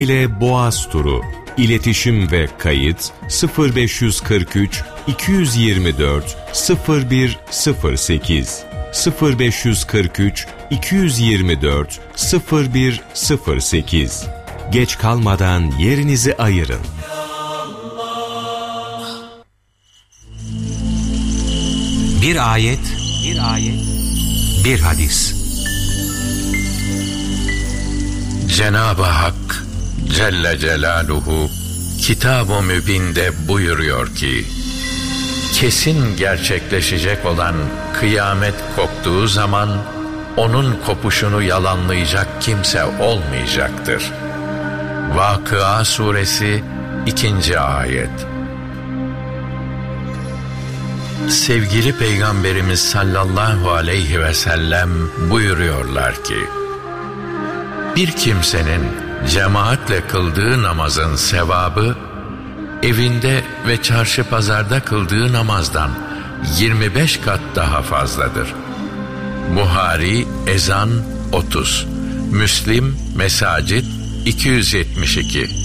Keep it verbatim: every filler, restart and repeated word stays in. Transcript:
ile Boğaz turu. İletişim ve kayıt sıfır beş kırk üç iki yüz yirmi dört sıfır bir sıfır sekiz sıfır beş kırk üç iki yüz yirmi dört sıfır bir sıfır sekiz. Geç kalmadan yerinizi ayırın. Bir ayet, bir ayet, bir hadis. Cenab-ı Hak Celle Celaluhu Kitab-ı Mübin'de buyuruyor ki, kesin gerçekleşecek olan kıyamet koptuğu zaman onun kopuşunu yalanlayacak kimse olmayacaktır. Vakıa Suresi ikinci ayet. Sevgili Peygamberimiz sallallahu aleyhi ve sellem buyuruyorlar ki, bir kimsenin cemaatle kıldığı namazın sevabı, evinde ve çarşı pazarda kıldığı namazdan yirmi beş kat daha fazladır. Buhari Ezan otuz, Müslim Mesacid iki yüz yetmiş iki.